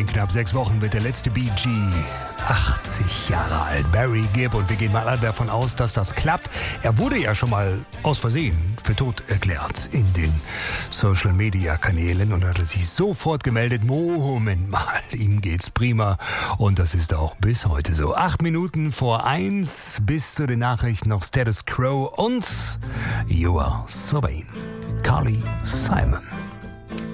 In knapp 6 Wochen wird der letzte Bee Gee 80 Jahre alt, Barry Gibb, und wir gehen mal alle davon aus, dass das klappt. Er wurde ja schon mal aus Versehen für tot erklärt in den Social-Media-Kanälen und hat sich sofort gemeldet, Moment mal, ihm geht's prima, und das ist auch bis heute so. 8 Minuten vor 1 bis zu den Nachrichten noch Status Quo und You Are So Vain, Carly Simon.